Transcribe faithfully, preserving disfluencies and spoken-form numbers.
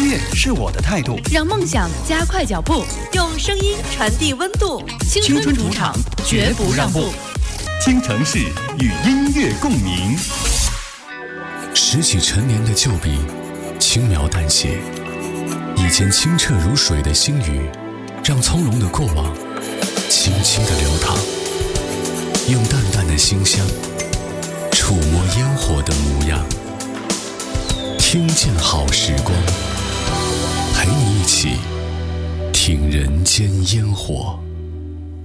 乐是我的态度， 让梦想加快脚步， 用声音传递温度。 青春主场，绝不让步。 京城市与音乐共鸣。 拾起陈年的旧笔，轻描淡写，以前清澈如水的星宇，让从容的过往轻轻地流淌，用淡淡的馨香触摸烟火的模样，听见好时光，陪你一起听人间烟火。